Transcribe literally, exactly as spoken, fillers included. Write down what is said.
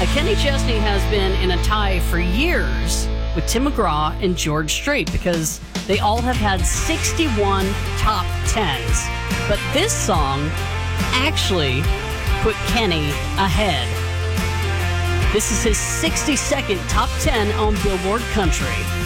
Uh, Kenny Chesney has been in a tie for years with Tim McGraw and George Strait because they all have had sixty-one top tens. But this song actually put Kenny ahead. This is his sixty-second top ten on Billboard Country.